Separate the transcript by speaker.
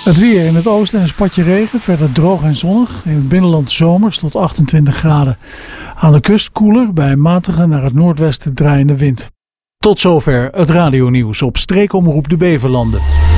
Speaker 1: Het weer: in het oosten een spatje regen, verder droog en zonnig. In het binnenland zomers tot 28 graden. Aan de kust koeler bij matige naar het noordwesten draaiende wind. Tot zover het radionieuws op Streekomroep de Beverlanden.